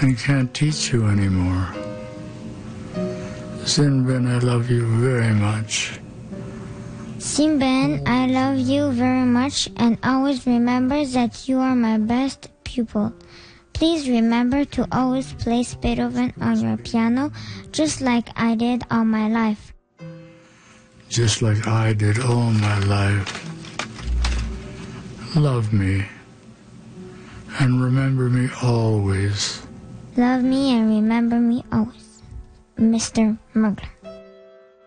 and can't teach you anymore. Sinbin, I love you very much. Sinbin, I love you very much and always remember that you are my best pupil. Please remember to always play Beethoven on your piano, just like I did all my life. Just like I did all my life. Love me, and remember me always. Love me and remember me always. Mr. Mugler.